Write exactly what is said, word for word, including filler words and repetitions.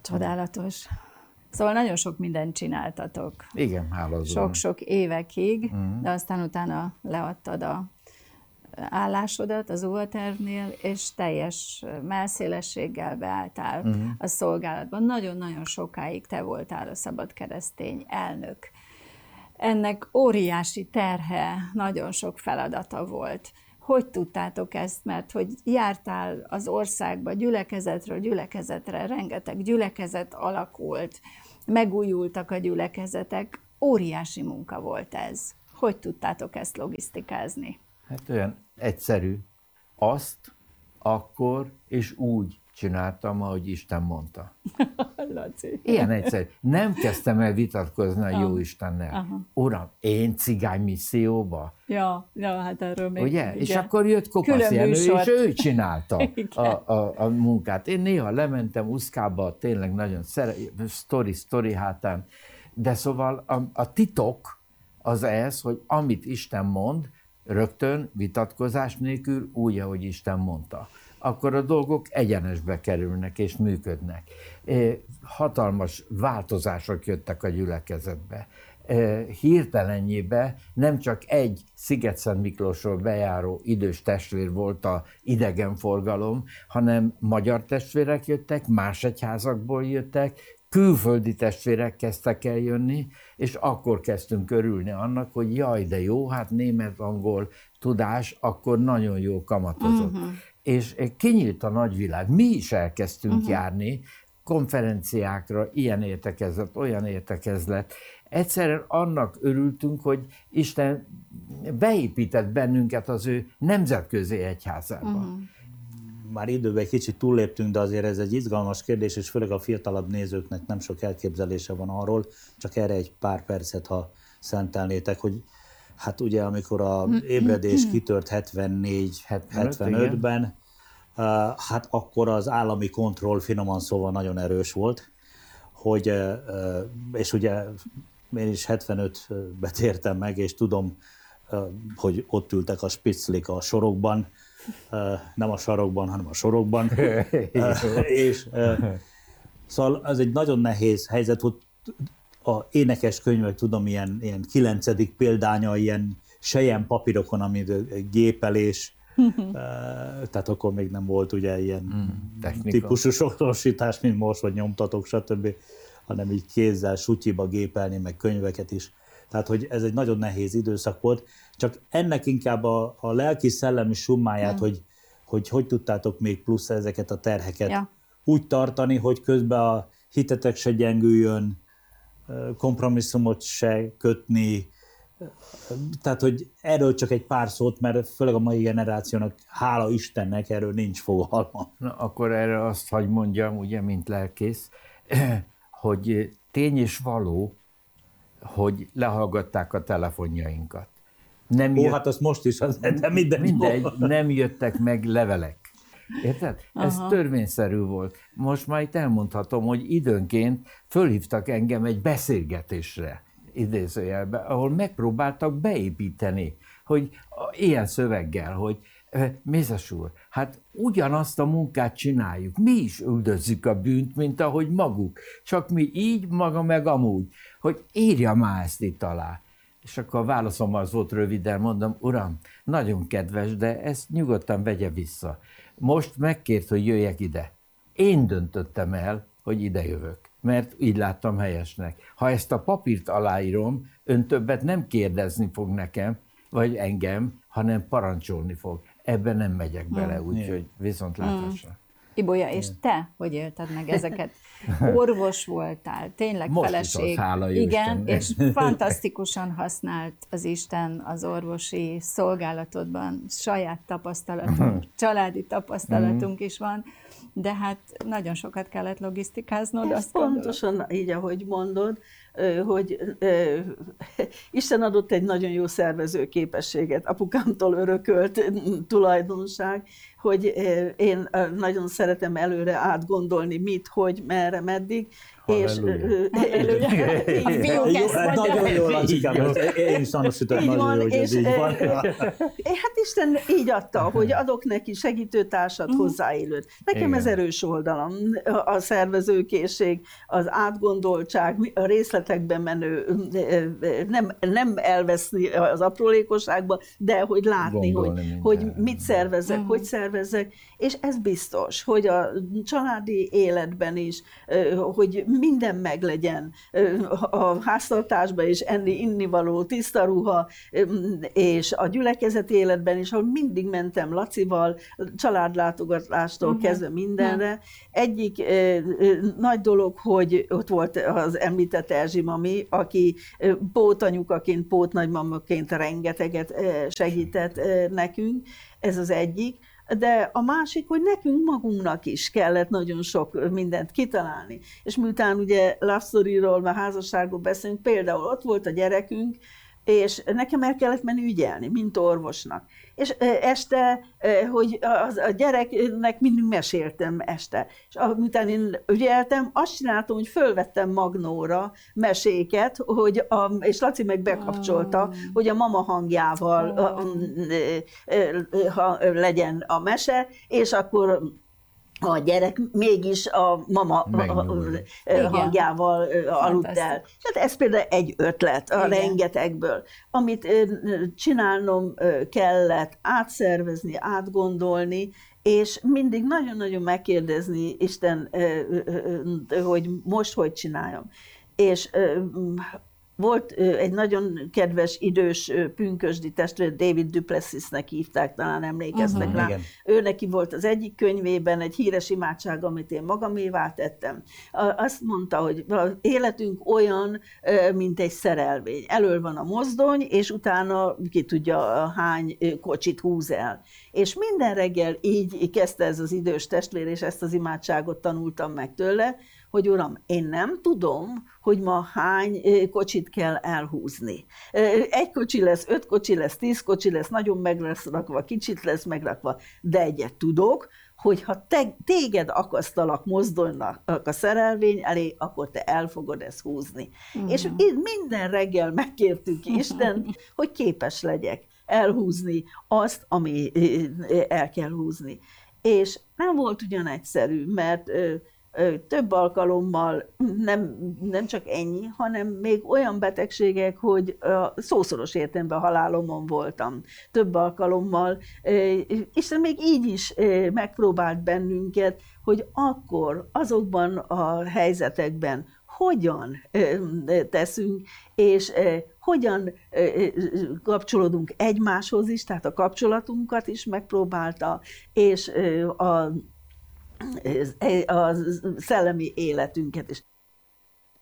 Csodálatos. Szóval nagyon sok mindent csináltatok. Igen, hálazóan. Sok-sok évekig, uh-huh. de aztán utána leadtad a állásodat az óvatervnél, és teljes mellszélességgel beálltál uh-huh. a szolgálatban. Nagyon-nagyon sokáig te voltál a Szabad Keresztény elnök. Ennek óriási terhe, nagyon sok feladata volt. Hogy tudtátok ezt? Mert hogy jártál az országba gyülekezetről gyülekezetre, rengeteg gyülekezet alakult, megújultak a gyülekezetek, óriási munka volt ez. Hogy tudtátok ezt logisztikázni? Hát olyan egyszerű. Azt, akkor és úgy csináltam, ahogy Isten mondta. Laci. Ilyen egyszerű. Nem kezdtem el vitatkozni a jó Istennel. Aha. Uram, én cigány misszióba? Ja, ja, hát erről még... Ugye? Igen. És akkor jött Kopasz Jenő, és ő csinálta a, a, a munkát. Én néha lementem Uszkába, tényleg nagyon szere... sztori, sztori hátán. De szóval a, a titok az ez, hogy amit Isten mond, rögtön vitatkozás nélkül úgy, ahogy Isten mondta. Akkor a dolgok egyenesbe kerülnek és működnek. Hatalmas változások jöttek a gyülekezetbe. Hirtelenjébe nem csak egy Szigetszent Miklósról bejáró idős testvér volt a idegenforgalom, hanem magyar testvérek jöttek, más egyházakból jöttek, külföldi testvérek kezdtek el jönni, és akkor kezdtünk örülni annak, hogy jaj, de jó, hát német, angol tudás akkor nagyon jó kamatozott. Uh-huh. És kinyílt a nagyvilág. Mi is elkezdtünk uh-huh. járni konferenciákra, ilyen értekezlet, olyan értekezlet. Egyszerűen annak örültünk, hogy Isten beépített bennünket az ő nemzetközi egyházába. Uh-huh. Már időben egy kicsit túlléptünk, de azért ez egy izgalmas kérdés, és főleg a fiatalabb nézőknek nem sok elképzelése van arról, csak erre egy pár percet, ha szentelnétek, hogy hát ugye amikor a ébredés kitört hetvennégy hetvenötben, hát akkor az állami kontroll finoman szóval nagyon erős volt, hogy, és ugye én is hetvenötben tértem meg, és tudom, hogy ott ültek a spitzlik a sorokban, nem a sarokban, hanem a sorokban, és szóval ez egy nagyon nehéz helyzet, hogy a énekes könyvek, tudom, ilyen, ilyen kilencedik példánya, ilyen selyem papírokon, ami gépelés, tehát akkor még nem volt ugye ilyen mm, típusú sokszorosítás, mint most, vagy nyomtatok, stb., hanem így kézzel, sutyiba gépelni, meg könyveket is. Tehát, hogy ez egy nagyon nehéz időszak volt, csak ennek inkább a, a lelki-szellemi summáját, mm. hogy, hogy hogy tudtátok még plusz ezeket a terheket ja. úgy tartani, hogy közben a hitetek se gyengüljön, kompromisszumot se kötni, tehát, hogy erről csak egy pár szót, mert főleg a mai generációnak, hála Istennek, erről nincs fogalma. Na, akkor erre azt hagy mondjam, ugye, mint lelkész, hogy tény és való, hogy lehallgatták a telefonjainkat. Nem Ó, jött, hát azt most is, az, de mindegy. mindegy, nem jöttek meg levelek. Érted? Ez Aha. törvényszerű volt. Most már itt elmondhatom, hogy időnként fölhívtak engem egy beszélgetésre, idézőjelbe, ahol megpróbáltak beépíteni, hogy ilyen szöveggel, hogy Mézes úr, hát ugyanazt a munkát csináljuk, mi is üldözzük a bűnt, mint ahogy maguk, csak mi így, maga meg amúgy, hogy írja már ezt itt alá. És akkor a válaszom az volt röviden, mondom, uram, nagyon kedves, de ezt nyugodtan vegye vissza. Most megkért, hogy jöjjek ide. Én döntöttem el, hogy ide jövök, mert így láttam helyesnek. Ha ezt a papírt aláírom, ön többet nem kérdezni fog nekem, vagy engem, hanem parancsolni fog. Ebben nem megyek bele, mm. úgyhogy viszontlátásra. Mm. Ibolya, és te hogy élted meg ezeket? Orvos voltál, tényleg most feleség. Is az, hála igen, Isten. és fantasztikusan használt az Isten az orvosi szolgálatodban. Saját tapasztalatunk, családi tapasztalatunk is van, de hát nagyon sokat kellett logisztikáznod. Ez azt pontosan gondolom. így, ahogy mondod, hogy Isten adott egy nagyon jó szervező képességet, apukámtól örökölt tulajdonság, hogy én nagyon szeretem előre átgondolni, mit, hogy, merre, meddig, és A fiúk ezt mondják. Nagyon jól, Lancikám, én is tanúsítom nagyon jó, hogy ez így van. Hát Isten így adta, hogy adok neki segítőtársat, hozzáélőt. Nekem Igen. ez erős oldalam, a szervezőkészség, az átgondoltság, a részletekben menő, nem, nem elveszni az aprólékosságba, de hogy látni, hogy, Gondolni hogy mindenre. mit szervezzek, uh-huh. hogy szervezzek, és ez biztos, hogy a családi életben is, hogy minden meglegyen, a háztartásban is enni, innivaló, tiszta ruha, és a gyülekezeti életben is, ahol mindig mentem Lacival, családlátogatástól uh-huh. kezdve mindenre. Egyik eh, nagy dolog, hogy ott volt az említett Erzsi mami, aki eh, pótanyukaként, pótnagymamaként rengeteget eh, segített eh, nekünk, ez az egyik. De a másik, hogy nekünk magunknak is kellett nagyon sok mindent kitalálni. És miután ugye Love Story-ról, már házasságról beszélünk, például ott volt a gyerekünk, és nekem el kellett menni ügyelni, mint orvosnak. És este, hogy a gyereknek mindig meséltem este. És miután én ügyeltem, azt csináltam, hogy fölvettem magnóra meséket, hogy a, és Laci meg bekapcsolta, oh. hogy a mama hangjával oh. ha legyen a mese, és akkor a gyerek mégis a mama Megnyúl. hangjával aludt el. Tehát ez például egy ötlet a Igen. rengetegből, amit csinálnom kellett, átszervezni, átgondolni, és mindig nagyon-nagyon megkérdezni Isten, hogy most hogy csináljam. És volt egy nagyon kedves, idős pünkösdi testvér, David Duplessisnek hívták, talán emlékeztek uh-huh. rá. Igen. Ő neki volt az egyik könyvében egy híres imádság, amit én magamévá tettem. Azt mondta, hogy az életünk olyan, mint egy szerelvény. Elől van a mozdony, és utána ki tudja hány kocsit húz el. És minden reggel így kezdte ez az idős testvér, és ezt az imádságot tanultam meg tőle, hogy Uram, én nem tudom, hogy ma hány kocsit kell elhúzni. Egy kocsi lesz, öt kocsi lesz, tíz kocsi lesz, nagyon meg lesz rakva, kicsit lesz megrakva, de egyet tudok, hogy ha te, téged akasztalak mozdonynak a szerelvény elé, akkor te el fogod ezt húzni. Uh-huh. És így minden reggel megkértük Isten, hogy képes legyek elhúzni azt, ami el kell húzni. És nem volt ugyan egyszerű, mert több alkalommal nem, nem csak ennyi, hanem még olyan betegségek, hogy szószoros értelemben halálomon voltam több alkalommal, és még így is megpróbált bennünket, hogy akkor azokban a helyzetekben hogyan teszünk, és hogyan kapcsolódunk egymáshoz is, tehát a kapcsolatunkat is megpróbálta, és a a szellemi életünket is.